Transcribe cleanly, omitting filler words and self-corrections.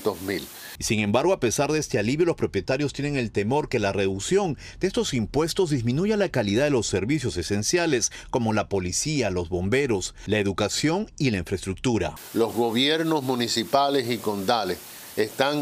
200.000. Sin embargo, a pesar de este alivio, los propietarios tienen el temor que la reducción de estos impuestos disminuya la calidad de los servicios esenciales, como la policía, los bomberos, la educación y la infraestructura. Los gobiernos municipales y condales están